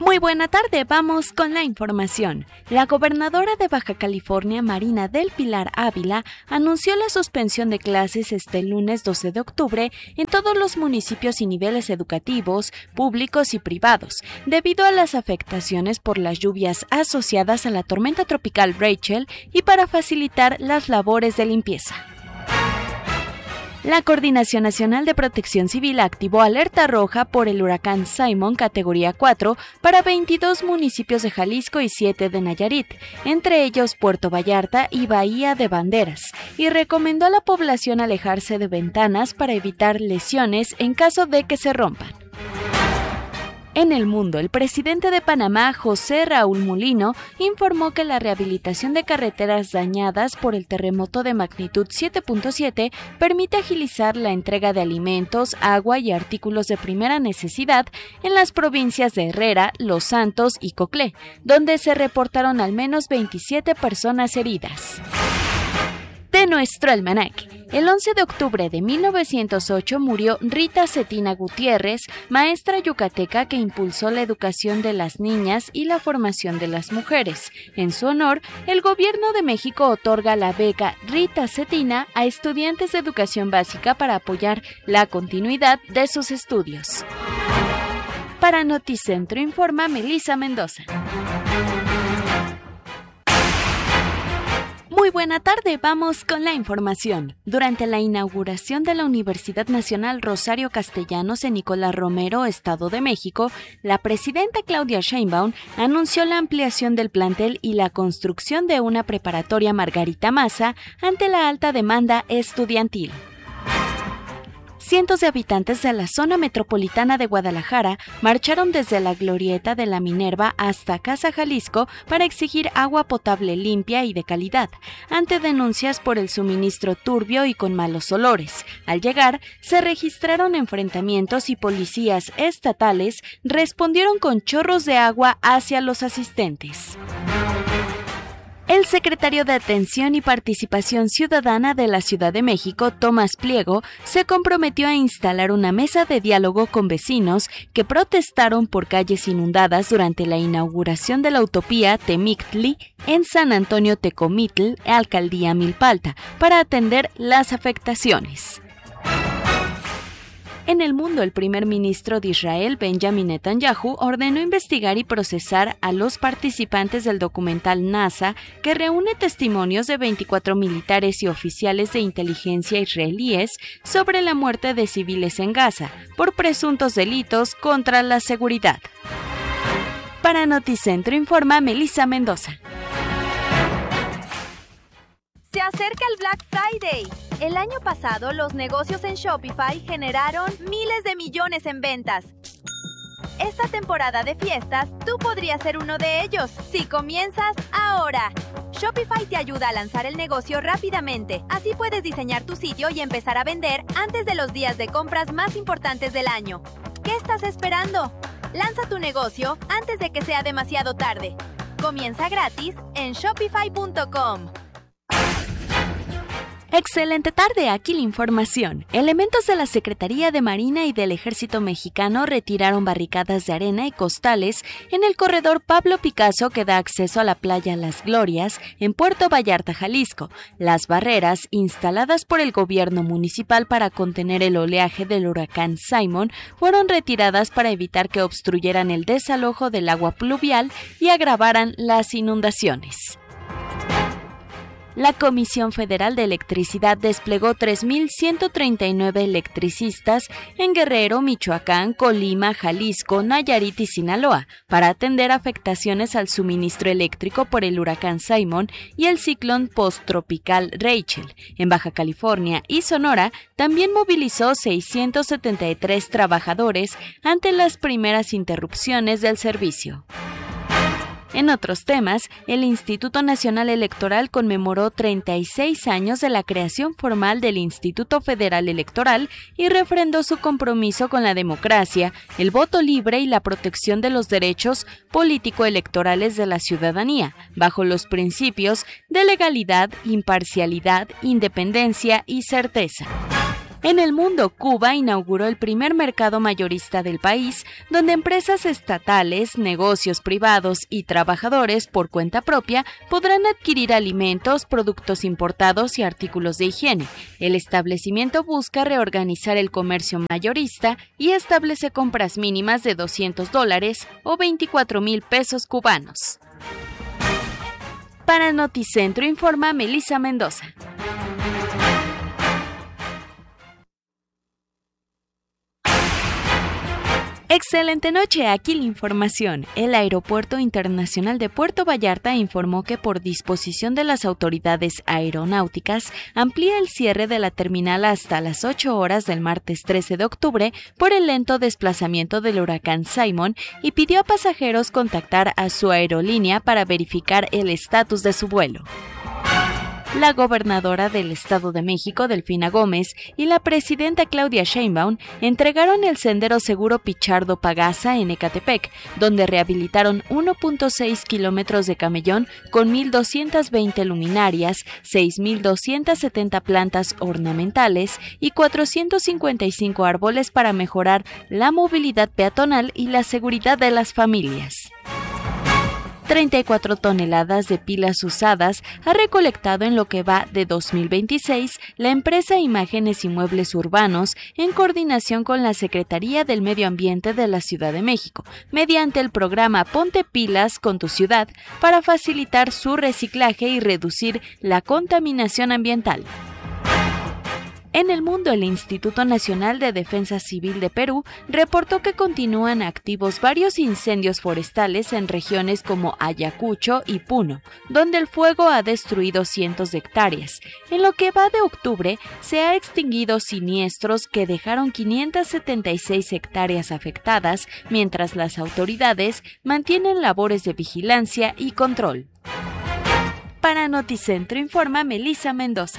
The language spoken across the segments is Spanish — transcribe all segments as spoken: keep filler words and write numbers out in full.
Muy buena tarde, vamos con la información. La gobernadora de Baja California, Marina del Pilar Ávila, anunció la suspensión de clases este lunes doce de octubre en todos los municipios y niveles educativos, públicos y privados, debido a las afectaciones por las lluvias asociadas a la tormenta tropical Rachel y para facilitar las labores de limpieza. La Coordinación Nacional de Protección Civil activó alerta roja por el huracán Simon categoría cuatro para veintidós municipios de Jalisco y siete de Nayarit, entre ellos Puerto Vallarta y Bahía de Banderas, y recomendó a la población alejarse de ventanas para evitar lesiones en caso de que se rompan. En el mundo, el presidente de Panamá, José Raúl Mulino, informó que la rehabilitación de carreteras dañadas por el terremoto de magnitud siete punto siete permite agilizar la entrega de alimentos, agua y artículos de primera necesidad en las provincias de Herrera, Los Santos y Coclé, donde se reportaron al menos veintisiete personas heridas. De nuestro almanaque. El once de octubre de mil novecientos ocho murió Rita Cetina Gutiérrez, maestra yucateca que impulsó la educación de las niñas y la formación de las mujeres. En su honor, el Gobierno de México otorga la beca Rita Cetina a estudiantes de educación básica para apoyar la continuidad de sus estudios. Para Noticentro informa Melissa Mendoza. Muy buena tarde, vamos con la información. Durante la inauguración de la Universidad Nacional Rosario Castellanos en Nicolás Romero, Estado de México, la presidenta Claudia Sheinbaum anunció la ampliación del plantel y la construcción de una preparatoria Margarita Maza ante la alta demanda estudiantil. Cientos de habitantes de la zona metropolitana de Guadalajara marcharon desde la glorieta de la Minerva hasta Casa Jalisco para exigir agua potable limpia y de calidad, ante denuncias por el suministro turbio y con malos olores. Al llegar, se registraron enfrentamientos y policías estatales respondieron con chorros de agua hacia los asistentes. El secretario de Atención y Participación Ciudadana de la Ciudad de México, Tomás Pliego, se comprometió a instalar una mesa de diálogo con vecinos que protestaron por calles inundadas durante la inauguración de la utopía Temictli en San Antonio Tecomitl, Alcaldía Milpalta, para atender las afectaciones. En el mundo, el primer ministro de Israel, Benjamin Netanyahu, ordenó investigar y procesar a los participantes del documental NASA, que reúne testimonios de veinticuatro militares y oficiales de inteligencia israelíes sobre la muerte de civiles en Gaza, por presuntos delitos contra la seguridad. Para Noticentro informa Melissa Mendoza. Se acerca el Black Friday. El año pasado, los negocios en Shopify generaron miles de millones en ventas. Esta temporada de fiestas, tú podrías ser uno de ellos, si comienzas ahora. Shopify te ayuda a lanzar el negocio rápidamente. Así puedes diseñar tu sitio y empezar a vender antes de los días de compras más importantes del año. ¿Qué estás esperando? Lanza tu negocio antes de que sea demasiado tarde. Comienza gratis en shopify punto com. Excelente tarde, aquí la información. Elementos de la Secretaría de Marina y del Ejército Mexicano retiraron barricadas de arena y costales en el corredor Pablo Picasso que da acceso a la playa Las Glorias en Puerto Vallarta, Jalisco. Las barreras, instaladas por el gobierno municipal para contener el oleaje del huracán Simon, fueron retiradas para evitar que obstruyeran el desalojo del agua pluvial y agravaran las inundaciones. La Comisión Federal de Electricidad desplegó tres mil ciento treinta y nueve electricistas en Guerrero, Michoacán, Colima, Jalisco, Nayarit y Sinaloa para atender afectaciones al suministro eléctrico por el huracán Simon y el ciclón posttropical Rachel. En Baja California y Sonora también movilizó seiscientos setenta y tres trabajadores ante las primeras interrupciones del servicio. En otros temas, el Instituto Nacional Electoral conmemoró treinta y seis años de la creación formal del Instituto Federal Electoral y refrendó su compromiso con la democracia, el voto libre y la protección de los derechos político-electorales de la ciudadanía, bajo los principios de legalidad, imparcialidad, independencia y certeza. En el mundo, Cuba inauguró el primer mercado mayorista del país, donde empresas estatales, negocios privados y trabajadores por cuenta propia podrán adquirir alimentos, productos importados y artículos de higiene. El establecimiento busca reorganizar el comercio mayorista y establece compras mínimas de doscientos dólares o veinticuatro mil pesos cubanos. Para Noticentro informa Melissa Mendoza. Excelente noche, aquí la información. El Aeropuerto Internacional de Puerto Vallarta informó que por disposición de las autoridades aeronáuticas amplía el cierre de la terminal hasta las ocho horas del martes trece de octubre por el lento desplazamiento del huracán Simon y pidió a pasajeros contactar a su aerolínea para verificar el estatus de su vuelo. La gobernadora del Estado de México, Delfina Gómez, y la presidenta Claudia Sheinbaum entregaron el sendero seguro Pichardo-Pagasa en Ecatepec, donde rehabilitaron uno punto seis kilómetros de camellón con mil doscientas veinte luminarias, seis mil doscientas setenta plantas ornamentales y cuatrocientos cincuenta y cinco árboles para mejorar la movilidad peatonal y la seguridad de las familias. treinta y cuatro toneladas de pilas usadas ha recolectado en lo que va de dos mil veintiséis la empresa Imágenes y Muebles Urbanos en coordinación con la Secretaría del Medio Ambiente de la Ciudad de México, mediante el programa Ponte Pilas con tu ciudad para facilitar su reciclaje y reducir la contaminación ambiental. En el mundo, el Instituto Nacional de Defensa Civil de Perú reportó que continúan activos varios incendios forestales en regiones como Ayacucho y Puno, donde el fuego ha destruido cientos de hectáreas. En lo que va de octubre, se ha extinguido siniestros que dejaron quinientas setenta y seis hectáreas afectadas, mientras las autoridades mantienen labores de vigilancia y control. Para Noticentro informa Melissa Mendoza.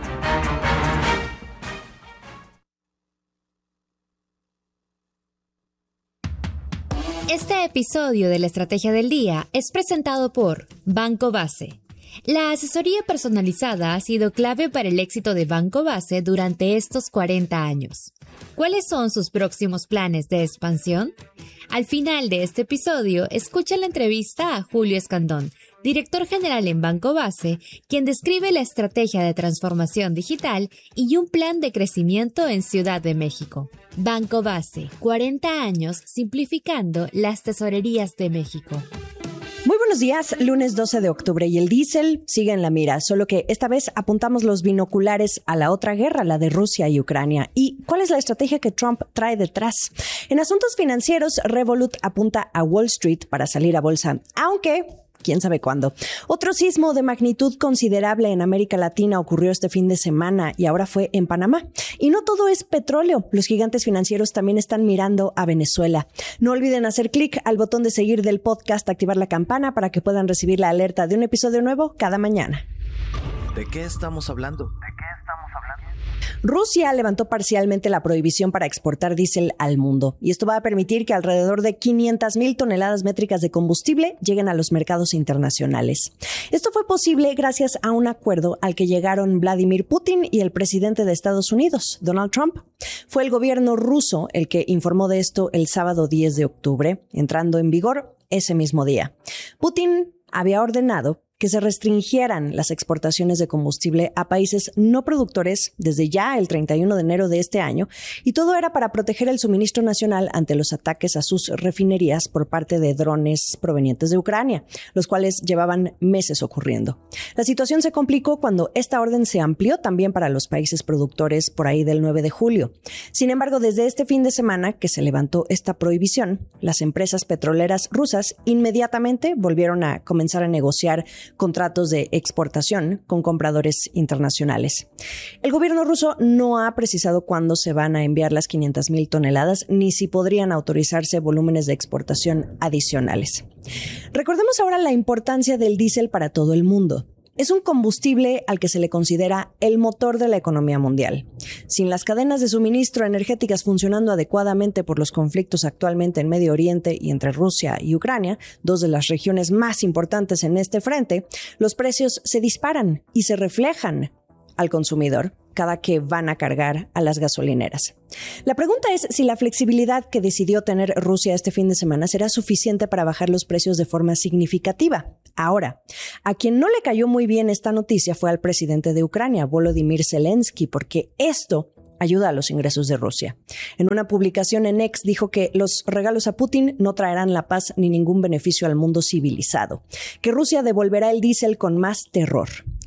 Este episodio de la Estrategia del Día es presentado por Banco Base. La asesoría personalizada ha sido clave para el éxito de Banco Base durante estos cuarenta años. ¿Cuáles son sus próximos planes de expansión? Al final de este episodio, escucha la entrevista a Julio Escandón, director general en Banco Base, quien describe la estrategia de transformación digital y un plan de crecimiento en Ciudad de México. Banco Base, cuarenta años simplificando las tesorerías de México. Muy buenos días, lunes doce de octubre y el diésel sigue en la mira, solo que esta vez apuntamos los binoculares a la otra guerra, la de Rusia y Ucrania. ¿Y cuál es la estrategia que Trump trae detrás? En asuntos financieros, Revolut apunta a Wall Street para salir a bolsa, aunque quién sabe cuándo. Otro sismo de magnitud considerable en América Latina ocurrió este fin de semana y ahora fue en Panamá. Y no todo es petróleo. Los gigantes financieros también están mirando a Venezuela. No olviden hacer clic al botón de seguir del podcast, activar la campana para que puedan recibir la alerta de un episodio nuevo cada mañana. ¿De qué estamos hablando? Rusia levantó parcialmente la prohibición para exportar diésel al mundo y esto va a permitir que alrededor de quinientas mil toneladas métricas de combustible lleguen a los mercados internacionales. Esto fue posible gracias a un acuerdo al que llegaron Vladimir Putin y el presidente de Estados Unidos, Donald Trump. Fue el gobierno ruso el que informó de esto el sábado diez de octubre, entrando en vigor ese mismo día. Putin había ordenado que se restringieran las exportaciones de combustible a países no productores desde ya el treinta y uno de enero de este año, y todo era para proteger el suministro nacional ante los ataques a sus refinerías por parte de drones provenientes de Ucrania, los cuales llevaban meses ocurriendo. La situación se complicó cuando esta orden se amplió también para los países productores por ahí del nueve de julio. Sin embargo, desde este fin de semana que se levantó esta prohibición, las empresas petroleras rusas inmediatamente volvieron a comenzar a negociar contratos de exportación con compradores internacionales. El gobierno ruso no ha precisado cuándo se van a enviar las quinientas mil toneladas ni si podrían autorizarse volúmenes de exportación adicionales. Recordemos ahora la importancia del diésel para todo el mundo. Es un combustible al que se le considera el motor de la economía mundial. Sin las cadenas de suministro energéticas funcionando adecuadamente por los conflictos actualmente en Medio Oriente y entre Rusia y Ucrania, dos de las regiones más importantes en este frente, los precios se disparan y se reflejan al consumidor cada que van a cargar a las gasolineras. La pregunta es si la flexibilidad que decidió tener Rusia este fin de semana será suficiente para bajar los precios de forma significativa. Ahora, a quien no le cayó muy bien esta noticia fue al presidente de Ucrania, Volodymyr Zelensky, porque esto ayuda a los ingresos de Rusia. En una publicación en X dijo que los regalos a Putin no traerán la paz ni ningún beneficio al mundo civilizado, que Rusia devolverá el diésel con más terror.